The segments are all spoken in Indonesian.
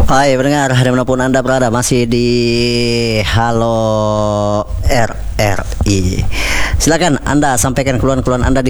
Hai pendengar, dimanapun Anda berada, masih di Halo RRI. Silakan Anda sampaikan keluhan-keluhan Anda di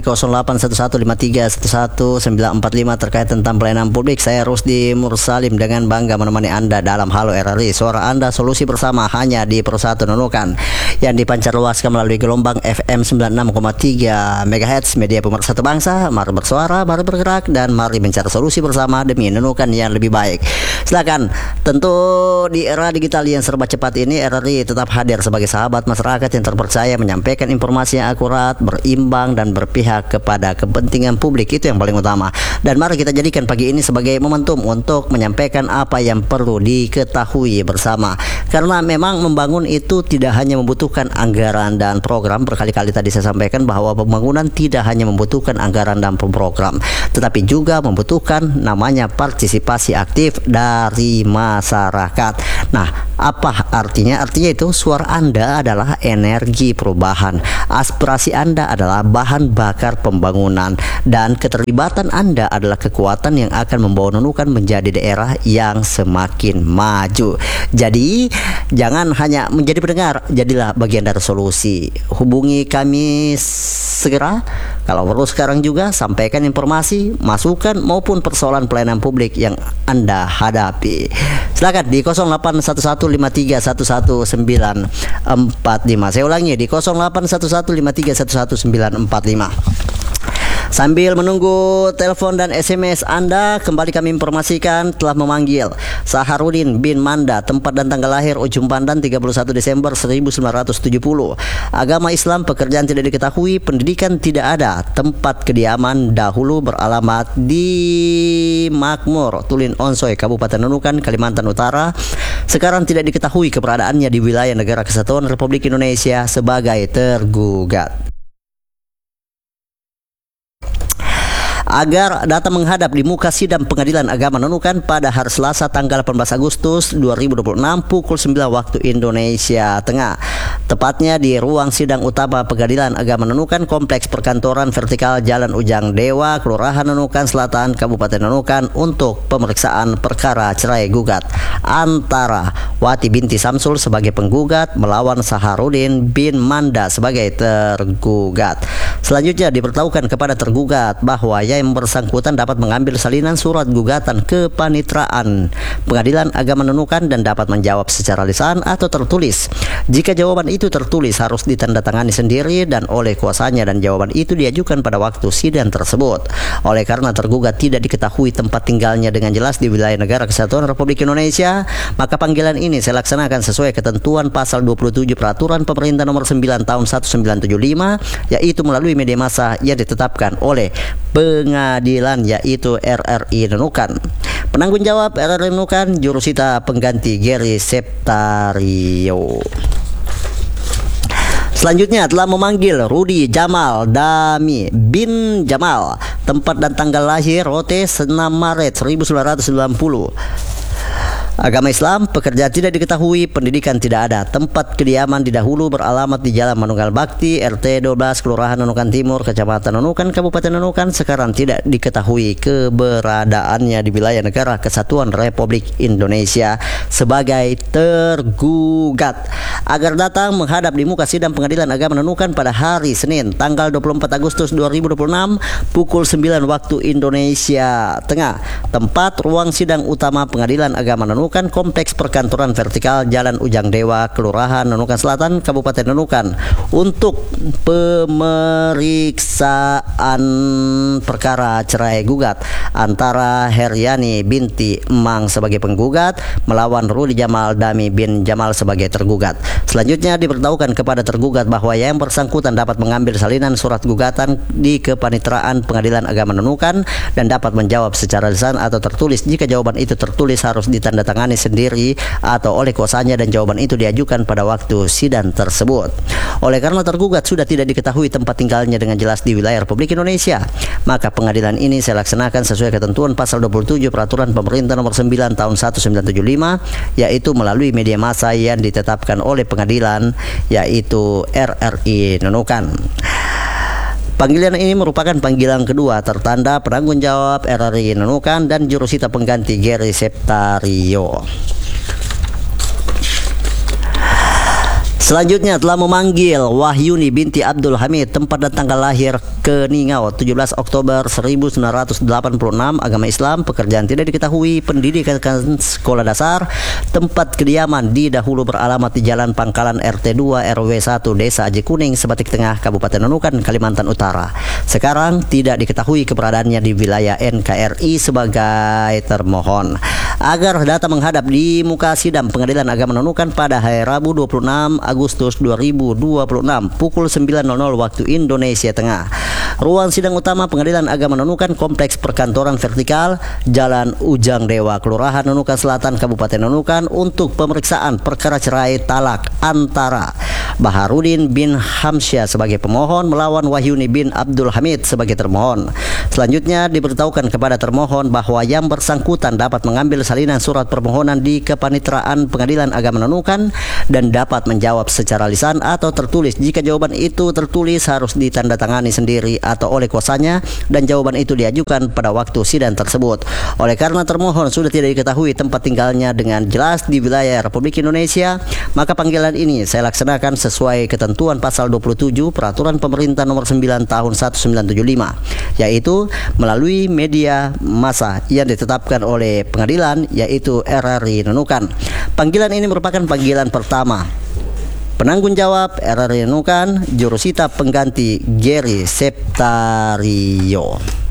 081153111945 terkait tentang pelayanan publik. Saya Rusdi Mursalim dengan bangga menemani Anda dalam Halo RRI. Suara Anda, solusi bersama, hanya di Persatu Nunukan yang dipancarluaskan melalui gelombang FM 96,3 MHz, media pemersatu bangsa. Mari bersuara, mari bergerak, dan mari mencari solusi bersama demi Nunukan yang lebih baik. Silakan. Tentu di era digital yang serba cepat ini, RRI tetap hadir sebagai sahabat masyarakat yang terpercaya, menyampaikan informasi yang akurat, berimbang, dan berpihak kepada kepentingan publik. Itu yang paling utama. Dan mari kita jadikan pagi ini sebagai momentum untuk menyampaikan apa yang perlu diketahui bersama. Karena memang membangun itu tidak hanya membutuhkan anggaran dan program. Berkali-kali tadi saya sampaikan bahwa pembangunan tidak hanya membutuhkan anggaran dan program, tetapi juga membutuhkan namanya partisipasi aktif dari masyarakat. Nah, apa artinya? Artinya itu suara Anda adalah energi perubahan, aspirasi Anda adalah bahan bakar pembangunan, dan keterlibatan Anda adalah kekuatan yang akan membawa Nunukan menjadi daerah yang semakin maju. Jadi jangan hanya menjadi pendengar, jadilah bagian dari solusi. Hubungi kami segera. Kalau perlu sekarang juga, sampaikan informasi, masukan maupun persoalan pelayanan publik yang Anda hadapi. Silakan di 081153111945. Saya ulangi, di 081153111945. Sambil menunggu telepon dan SMS Anda, kembali kami informasikan telah memanggil Saharudin bin Manda, tempat dan tanggal lahir Ujung Pandan 31 Desember 1970. Agama Islam, pekerjaan tidak diketahui, pendidikan tidak ada, tempat kediaman dahulu beralamat di Makmur, Tulin Onsoy, Kabupaten Nunukan, Kalimantan Utara. Sekarang tidak diketahui keberadaannya di wilayah Negara Kesatuan Republik Indonesia sebagai tergugat. Agar datang menghadap di muka sidang Pengadilan Agama Nunukan pada hari Selasa tanggal 18 Agustus 2026 pukul 9 waktu Indonesia Tengah, tepatnya di ruang sidang utama Pengadilan Agama Nunukan, Kompleks Perkantoran Vertikal Jalan Ujang Dewa, Kelurahan Nunukan Selatan, Kabupaten Nunukan, untuk pemeriksaan perkara cerai gugat antara Wati binti Samsul sebagai penggugat melawan Saharudin bin Manda sebagai tergugat. Selanjutnya diberitahukan kepada tergugat bahwa yang bersangkutan dapat mengambil salinan surat gugatan kepanitraan Pengadilan Agama Nunukan dan dapat menjawab secara lisan atau tertulis. Jika jawaban itu tertulis, harus ditandatangani sendiri dan oleh kuasanya, dan jawaban itu diajukan pada waktu sidang tersebut. Oleh karena tergugat tidak diketahui tempat tinggalnya dengan jelas di wilayah Negara Kesatuan Republik Indonesia, maka panggilan ini saya laksanakan sesuai ketentuan pasal 27 Peraturan Pemerintah Nomor 9 Tahun 1975, yaitu melalui media massa yang ditetapkan oleh pengadilan, yaitu RRI Nunukan. Penanggung jawab RRI Nunukan, jurusita pengganti Geri Septario. Selanjutnya telah memanggil Rudi Jamal Dami bin Jamal, tempat dan tanggal lahir Rote 6 Maret 1990. Agama Islam, pekerjaan tidak diketahui, pendidikan tidak ada, tempat kediaman didahulu beralamat di Jalan Manunggal Bakti, RT 12, Kelurahan Nunukan Timur, Kecamatan Nunukan, Kabupaten Nunukan. Sekarang tidak diketahui keberadaannya di wilayah Negara Kesatuan Republik Indonesia sebagai tergugat. Agar datang menghadap di muka sidang Pengadilan Agama Nunukan pada hari Senin tanggal 24 Agustus 2026 pukul 9 waktu Indonesia Tengah, tempat ruang sidang utama Pengadilan Agama Nunukan, Kompleks Perkantoran Vertikal Jalan Ujang Dewa, Kelurahan Nunukan Selatan, Kabupaten Nunukan, untuk pemeriksaan perkara cerai gugat antara Heryani binti Emang sebagai penggugat melawan Rudi Jamal Dami bin Jamal sebagai tergugat. Selanjutnya diberitahukan kepada tergugat bahwa yang bersangkutan dapat mengambil salinan surat gugatan di kepanitraan Pengadilan Agama Nunukan dan dapat menjawab secara lisan atau tertulis. Jika jawaban itu tertulis, harus ditandatangani sendiri atau oleh kuasanya, dan jawaban itu diajukan pada waktu sidang tersebut. Oleh karena tergugat sudah tidak diketahui tempat tinggalnya dengan jelas di wilayah Republik Indonesia, maka pengadilan ini saya laksanakan sesuai ketentuan pasal 27 Peraturan Pemerintah Nomor 9 Tahun 1975, yaitu melalui media massa yang ditetapkan oleh pengadilan, yaitu RRI Nunukan. Panggilan ini merupakan panggilan kedua tertanda penanggung jawab RRI Nunukan dan jurusita pengganti Gary Septario. Selanjutnya telah memanggil Wahyuni binti Abdul Hamid, tempat dan tanggal lahir Keningau 17 Oktober 1986, agama Islam, pekerjaan tidak diketahui, pendidikan sekolah dasar, tempat kediaman di dahulu beralamat di Jalan Pangkalan RT 2 RW 1 Desa Aji Kuning, Sebatik Tengah, Kabupaten Nunukan, Kalimantan Utara. Sekarang tidak diketahui keberadaannya di wilayah NKRI sebagai termohon. Agar datang menghadap di muka sidang Pengadilan Agama Nunukan pada hari Rabu 26 Agustus 2026 pukul 9.00 waktu Indonesia Tengah. Ruang sidang utama Pengadilan Agama Nunukan, Kompleks Perkantoran Vertikal, Jalan Ujang Dewa, Kelurahan Nunukan Selatan, Kabupaten Nunukan, untuk pemeriksaan perkara cerai talak antara Baharudin bin Hamsyah sebagai pemohon melawan Wahyuni bin Abdul Hamid sebagai termohon. Selanjutnya diberitahukan kepada termohon bahwa yang bersangkutan dapat mengambil salinan surat permohonan di Kepanitraan Pengadilan Agama Nunukan dan dapat menjawab secara lisan atau tertulis. Jika jawaban itu tertulis harus ditandatangani sendiri atau oleh kuasanya dan jawaban itu diajukan pada waktu sidang tersebut. Oleh karena termohon sudah tidak diketahui tempat tinggalnya dengan jelas di wilayah Republik Indonesia, maka panggilan ini saya laksanakan sesuai ketentuan pasal 27 Peraturan Pemerintah Nomor 9 Tahun 1975, yaitu melalui media massa yang ditetapkan oleh pengadilan, yaitu RRI Nunukan. Panggilan ini merupakan panggilan pertama penanggung jawab RRI Nunukan, jurusita pengganti Gary Septario.